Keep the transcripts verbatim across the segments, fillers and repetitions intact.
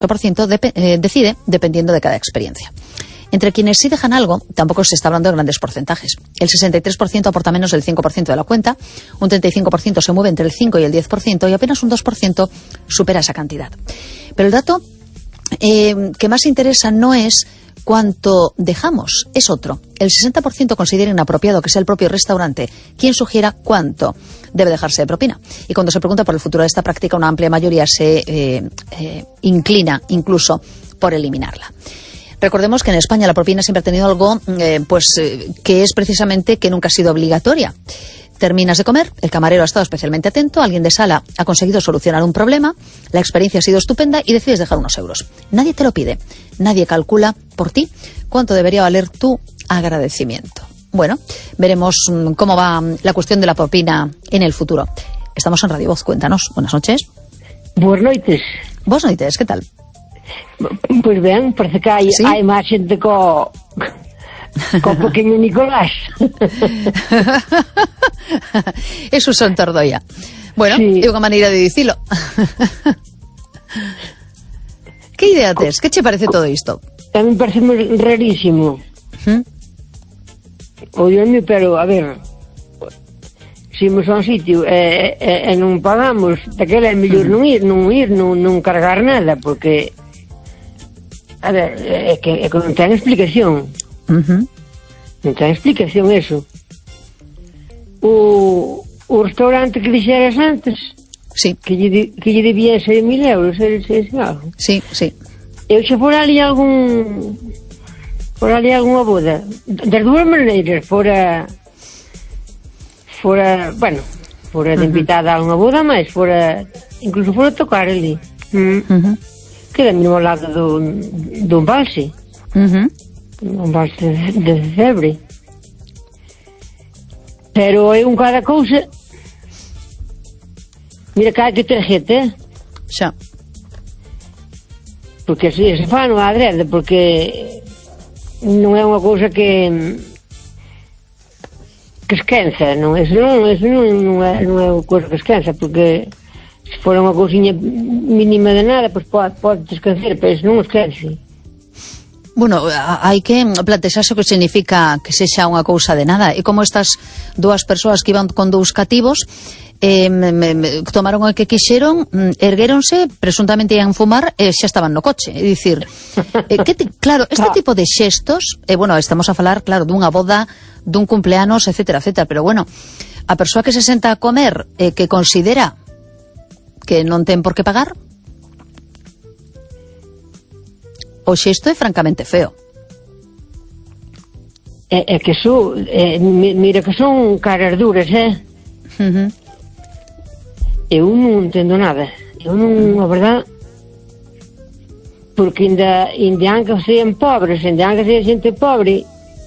por ciento de, eh, decide dependiendo de cada experiencia. Entre quienes sí dejan algo, tampoco se está hablando de grandes porcentajes. El sesenta y tres por ciento aporta menos del cinco por ciento de la cuenta, un treinta y cinco por ciento se mueve entre el cinco y el diez por ciento y apenas un dos por ciento supera esa cantidad. Pero el dato eh, que más interesa no es cuánto dejamos, es otro. El sesenta por ciento considera inapropiado que sea el propio restaurante quien sugiera cuánto debe dejarse de propina. Y cuando se pregunta por el futuro de esta práctica, una amplia mayoría se eh, eh, inclina incluso por eliminarla. Recordemos que en España la propina siempre ha tenido algo eh, pues eh, que es precisamente que nunca ha sido obligatoria. Terminas de comer, el camarero ha estado especialmente atento, alguien de sala ha conseguido solucionar un problema, la experiencia ha sido estupenda y decides dejar unos euros. Nadie te lo pide, nadie calcula por ti cuánto debería valer tu agradecimiento. Bueno, veremos cómo va la cuestión de la propina en el futuro. Estamos en Radio Voz, cuéntanos. Buenas noches. Buenas noites. Buenas noites, ¿qué tal? Pois ben, parece que hai, ¿sí? hai máis xente co co pequeño Nicolás. Eso son Tordoia. Bueno, sí. É unha maneira de dicilo. Que idea tes? Que che parece todo isto? A mí parece rarísimo. ¿Mm? Oiame, pero, a ver, se imos a un sitio e, e, e non pagamos, daquela é mellor non ir, non ir, non, non cargar nada, porque a ver, é que, é que non ten explicación. Uh-huh. Non ten explicación eso. O, o restaurante que dixeras antes, sí, que lle, que lle debía seis mil euros, ese, ese algo. Sí, sí. Eu xe fora ali algún fora ali alguna boda, das dúas maneiras, fora fora, bueno, fora de invitada a unha boda, mas fora, incluso fora tocar ali. Mm. Uh-huh. Queda mesmo ao lado do, do embalse. Uh-huh. Un embalse de, de Cebre. Pero é un cada cousa. Mira cá que tarjeta, eh? Xa. Porque se, se fa non é adrede, porque non é unha cousa que que esquenza, non? Eso non, eso non, non, é, non é unha cousa que esquenza, porque se for unha cousinha mínima de nada, pois pode, pode descansar, pero eso non esquence. Bueno, hai que plantexarse o que significa que sexa unha cousa de nada. E como estas dúas persoas que iban con dous cativos eh, me, me, tomaron o que quixeron, erguéronse, presuntamente ian fumar e xa estaban no coche. É dicir, eh, que te, claro, este tipo de xestos, eh, bueno, estamos a falar, claro, dunha boda, dun cumpleanos, etcétera, etcétera, pero bueno, a persoa que se senta a comer eh, que considera que non ten por que pagar, o xesto é francamente feo. É, é que son, é, mira que son caras duras, eh? Uh-huh. Eu non entendo nada. Eu non, a verdad, porque ainda, ainda han que sean pobres, ainda han que sean xente pobre.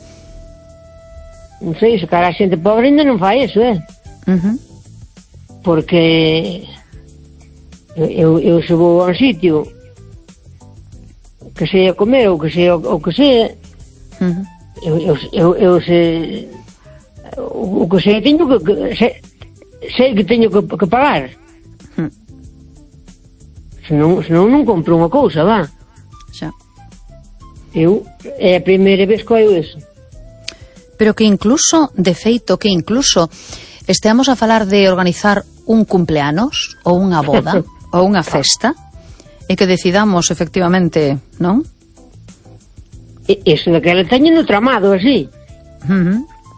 Non sei, se cara a xente pobre ainda non fai eso, eh? Uh-huh. Porque eu, eu se vou a un sitio que sea comer ou que sea o que sea, uh-huh. eu, eu, eu, eu se o que sea teño que, que se, sei que teño que, que pagar. Uh-huh. Senón, senón non compro unha cousa, va. Xa. Eu é a primeira vez que oio eso. Pero que incluso, de feito, que incluso esteamos a falar de organizar un cumpleanos ou unha boda ou unha festa e que decidamos efectivamente, non? E, eso daquela teño no tramado así. Uh-huh.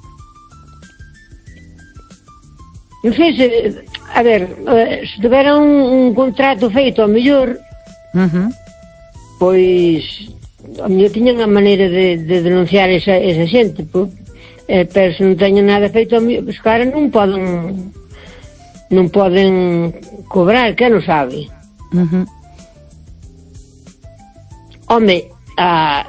Non sei se, a ver, se tivera un, un contrato feito ao mellor, uh-huh. pois a mellor tiñan a maneira de, de denunciar esa, esa xente, po, eh, pero se non teñen nada feito ao mellor, os caras non poden non poden cobrar, que non sabe. Uh-huh. Home, a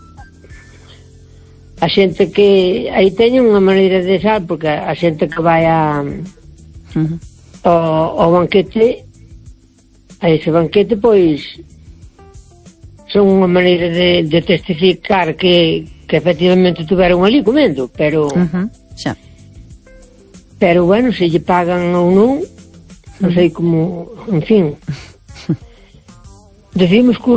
a xente que aí teñen unha maneira de sal, porque a xente que vai a uh-huh. ao, ao banquete, a ese banquete, pois son unha maneira de, de testificar que, que efectivamente tuveron ali comendo, pero uh-huh. Xa. pero bueno, se lle pagan ou non, non sei como, en fin. Decimos que